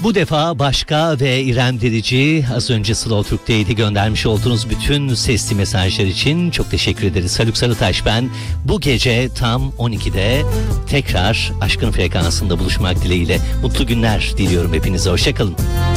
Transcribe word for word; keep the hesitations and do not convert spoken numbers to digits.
Bu defa Başka ve İrem Derici, az önce Slow Türk'teydi, göndermiş olduğunuz bütün sesli mesajlar için çok teşekkür ederiz. Haluk Sarıtaş ben. Bu gece tam on ikide tekrar Aşkın Frekansı'nda buluşmak dileğiyle. Mutlu günler diliyorum hepinize. Hoşçakalın.